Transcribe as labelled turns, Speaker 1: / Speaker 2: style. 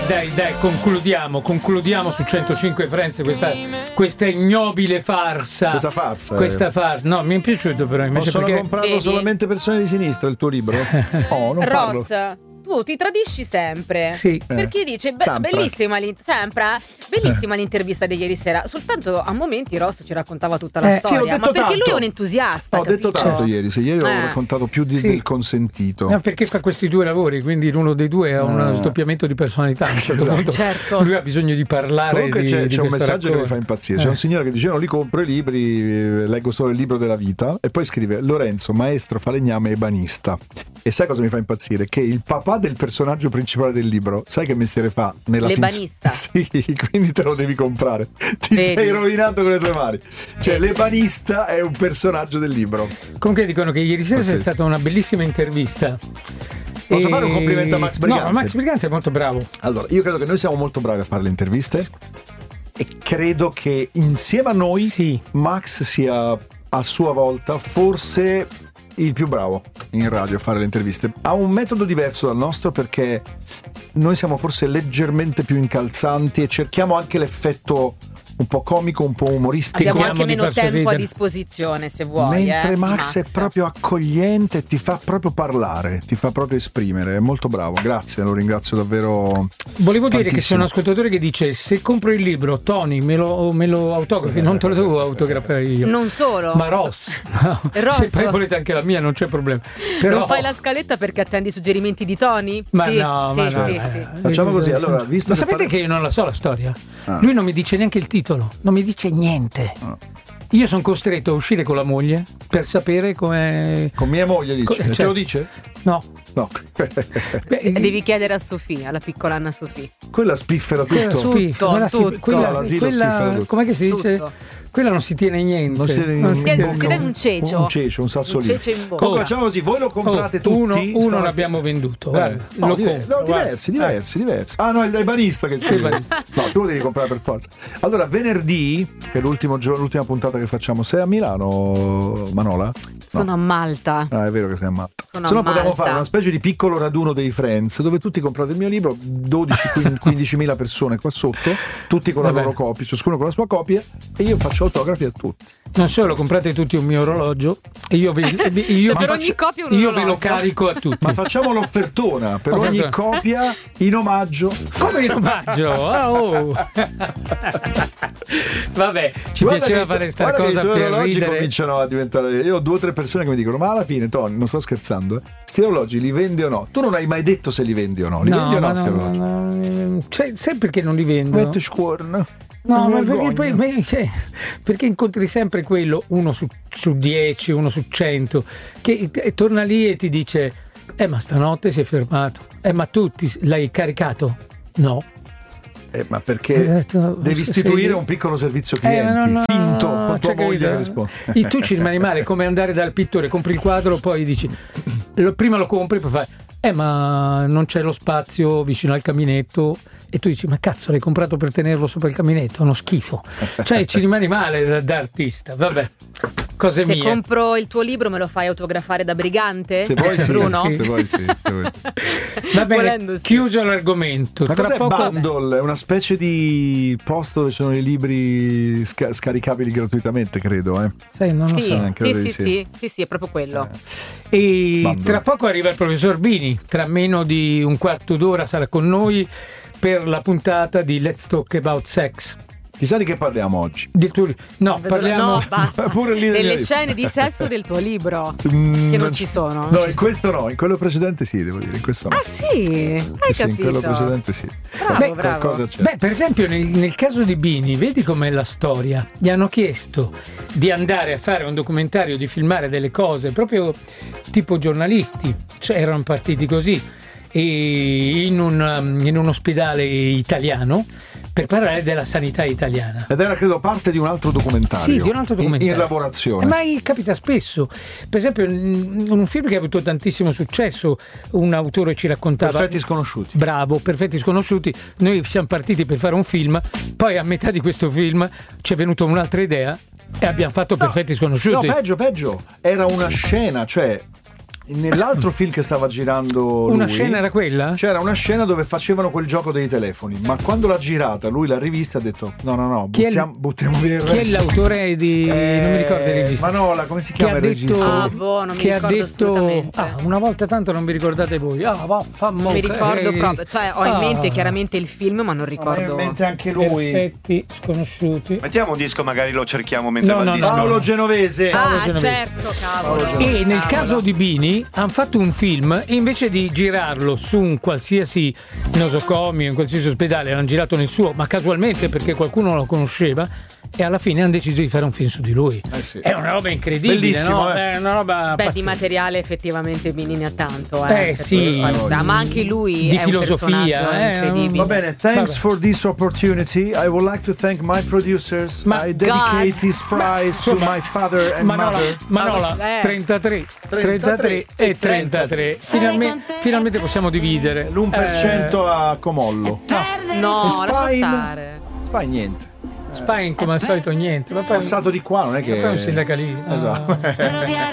Speaker 1: dai, concludiamo su 105 Friends questa ignobile farsa. Questa farsa. No, mi è piaciuto però invece
Speaker 2: possono
Speaker 1: perché
Speaker 2: comprarlo solamente persone di sinistra il tuo libro? No, non
Speaker 3: Ross,
Speaker 2: parlo.
Speaker 3: tu ti tradisci sempre.
Speaker 1: Sì.
Speaker 3: Perché dice bellissima l'intervista di ieri sera. Soltanto a momenti Ross ci raccontava tutta la storia. Ma perché lui è un entusiasta.
Speaker 2: Ho detto tanto ieri. Se ieri ho raccontato più del consentito.
Speaker 1: No, perché fa questi due lavori, quindi uno dei due ha uno sdoppiamento di personalità.
Speaker 3: Certo.
Speaker 1: Lui ha bisogno di parlare.
Speaker 2: Comunque c'è un messaggio
Speaker 1: racconto.
Speaker 2: che mi fa impazzire. C'è un signore che dice: io non li compro i libri, leggo solo il libro della vita. E poi scrive: Lorenzo, maestro, falegname e banista. E sai cosa mi fa impazzire? Che il papà del personaggio principale del libro, sai che mestiere fa?
Speaker 3: L'ebanista.
Speaker 2: Sì, quindi te lo devi comprare. Ti sei rovinato con le tue mani. Cioè, l'ebanista è un personaggio del libro.
Speaker 1: Comunque dicono che ieri sera c'è stata una bellissima intervista.
Speaker 2: Posso fare un complimento a Max Brigante?
Speaker 1: No, Max Brigante è molto bravo.
Speaker 2: Allora, io credo che noi siamo molto bravi a fare le interviste e credo che insieme a noi Max sia a sua volta forse il più bravo in radio a fare le interviste. Ha un metodo diverso dal nostro perché noi siamo forse leggermente più incalzanti e cerchiamo anche l'effetto un po' comico, un po' umoristico.
Speaker 3: Abbiamo anche meno tempo a disposizione, se vuoi.
Speaker 2: Mentre Max è proprio accogliente, ti fa proprio parlare, ti fa proprio esprimere. È molto bravo, grazie, lo ringrazio davvero.
Speaker 1: Volevo dire che c'è un ascoltatore che dice: se compro il libro, Tony, me lo autografi, non te lo devo autografare io.
Speaker 3: Non solo.
Speaker 1: Ma Ross, no. Se poi volete anche la mia, non c'è problema. Però...
Speaker 3: Non fai la scaletta perché attendi i suggerimenti di Tony?
Speaker 1: Ma
Speaker 3: sì,
Speaker 1: no,
Speaker 3: sì,
Speaker 1: ma no,
Speaker 3: sì.
Speaker 2: Facciamo così, allora, visto
Speaker 1: ma sapete che io non la so la storia? Lui non mi dice neanche il titolo. Non mi dice niente. Io sono costretto a uscire con la moglie per sapere come.
Speaker 2: Con mia moglie dice?
Speaker 1: Certo.
Speaker 2: Te lo dice?
Speaker 1: No.
Speaker 3: Devi chiedere a Sofia, alla piccola Anna Sofia.
Speaker 2: Quella spiffera tutto.
Speaker 1: Quella com'è che si dice? Quella non si tiene niente.
Speaker 3: Non si tiene un cecio.
Speaker 2: Un cecio, un sassolino.
Speaker 3: Un cecio in bocca.
Speaker 2: Comunque facciamo così, voi lo comprate tutti.
Speaker 1: Uno l'abbiamo venduto. Guarda,
Speaker 2: diversi. Ah no, il ebanista che scrive. No, tu lo devi comprare per forza. Allora, venerdì, che è l'ultima puntata che facciamo, sei a Milano, Manola?
Speaker 3: Sono a Malta.
Speaker 2: Ah, è vero che sei a Malta. Se no potremmo fare una specie di piccolo raduno dei Friends dove tutti comprate il mio libro, 12-15.000 persone qua sotto, tutti con la loro copia, ciascuno con la sua copia, e io faccio autografi a tutti.
Speaker 1: Non solo, comprate tutti un mio orologio e io per
Speaker 3: ogni copia un
Speaker 1: io ve lo carico a tutti.
Speaker 2: Ma facciamo l'offertona per ogni copia in omaggio.
Speaker 1: Come in omaggio? Vabbè, ci piaceva fare sta cosa per ridere.
Speaker 2: Cominciano a diventare. Io ho 2 o 3 persone che mi dicono: ma alla fine, Tony, non sto scherzando, sti orologi li vendi o no? Tu non hai mai detto se li vendi o no. Li vendi o no?
Speaker 1: No. Cioè, sai perché non li vendo?
Speaker 2: Mette scuorna.
Speaker 1: No, ma perché incontri sempre quello, uno su 10, uno su 100, che torna lì e ti dice: ma stanotte si è fermato. Ma tu l'hai caricato? No.
Speaker 2: Ma perché devi istituire un piccolo servizio clienti finto con tua moglie che risponde.
Speaker 1: Tu ci rimani male, come andare dal pittore, compri il quadro, poi dici prima lo compri, poi fai ma non c'è lo spazio vicino al caminetto, e tu dici: ma cazzo, l'hai comprato per tenerlo sopra il caminetto? È uno schifo. Cioè ci rimani male da artista. Vabbè, cose mie.
Speaker 3: Se compro il tuo libro me lo fai autografare da Brigante?
Speaker 2: Se vuoi
Speaker 3: Bruno?
Speaker 2: Se vuoi sì.
Speaker 1: Va bene, chiuso l'argomento.
Speaker 2: Ma
Speaker 1: Tra poco
Speaker 2: Bundle è una specie di posto dove ci sono i libri scaricabili gratuitamente, credo.
Speaker 1: Sai, non lo so.
Speaker 3: Sì, è proprio quello.
Speaker 1: E
Speaker 2: Bundle.
Speaker 1: Tra poco arriva il professor Bini, tra meno di un quarto d'ora sarà con noi per la puntata di Let's Talk About Sex.
Speaker 2: Chissà di che parliamo oggi.
Speaker 1: Parliamo
Speaker 3: basta.
Speaker 2: Pure lì
Speaker 3: delle scene di sesso del tuo libro che non ci sono.
Speaker 2: No, in questo no, in quello precedente sì, devo dire, in questo no.
Speaker 3: Ah sì? Hai capito?
Speaker 2: In quello precedente sì.
Speaker 3: Bravo.
Speaker 2: Cosa c'è?
Speaker 1: Per esempio nel caso di Bini, vedi com'è la storia. Gli hanno chiesto di andare a fare un documentario, di filmare delle cose proprio tipo giornalisti, cioè erano partiti così, e in un ospedale italiano, per parlare della sanità italiana.
Speaker 2: Ed era credo parte di un altro documentario.
Speaker 1: Sì, di un altro documentario.
Speaker 2: In lavorazione.
Speaker 1: Ma capita spesso. Per esempio in un film che ha avuto tantissimo successo, un autore ci raccontava:
Speaker 2: Perfetti sconosciuti.
Speaker 1: Bravo, Perfetti sconosciuti. Noi siamo partiti per fare un film, poi a metà di questo film ci è venuta un'altra idea e abbiamo fatto Perfetti sconosciuti.
Speaker 2: No, peggio. Era una scena, cioè nell'altro film che stava girando
Speaker 1: una
Speaker 2: lui,
Speaker 1: scena era quella?
Speaker 2: c'era una scena dove facevano quel gioco dei telefoni, ma quando l'ha girata lui l'ha rivista e ha detto no, buttiamo via il resto.
Speaker 1: Chi è l'autore di non mi ricordo il regista,
Speaker 2: Manola, come si chiama il regista?
Speaker 3: Non mi ricordo assolutamente.
Speaker 1: Una volta tanto non vi ricordate voi.
Speaker 3: Mi ricordo proprio, cioè ho in mente chiaramente il film, ma non ricordo.
Speaker 2: Ho in mente anche lui.
Speaker 1: Perfetti sconosciuti.
Speaker 4: Mettiamo un disco, magari lo cerchiamo mentre va il disco.
Speaker 2: Paolo Genovese.
Speaker 3: Certo, cavolo.
Speaker 1: E nel caso di Bini hanno fatto un film, invece di girarlo su un qualsiasi nosocomio, in qualsiasi ospedale, l'hanno girato nel suo, ma casualmente perché qualcuno lo conosceva, e alla fine hanno deciso di fare un film su di lui.
Speaker 2: Sì.
Speaker 1: È una roba incredibile.
Speaker 2: Bellissimo,
Speaker 1: no? È una roba
Speaker 3: di
Speaker 1: pazzesca.
Speaker 3: materiale effettivamente Bini ne ha tanto.
Speaker 1: Sì.
Speaker 3: Ma anche lui
Speaker 1: di
Speaker 3: è
Speaker 1: filosofia,
Speaker 3: un personaggio incredibile.
Speaker 2: Va bene, thanks for this opportunity. I would like to thank my producers. I dedicate this prize to my father and mother.
Speaker 1: Manola, 33 e 33. Finalmente possiamo dividere
Speaker 2: l'1% a Comollo.
Speaker 3: No, lascia stare.
Speaker 2: Spy niente.
Speaker 1: Spine come al solito niente. Ma poi
Speaker 2: passato di qua, non è che
Speaker 1: è un sindacalista.
Speaker 2: Esatto.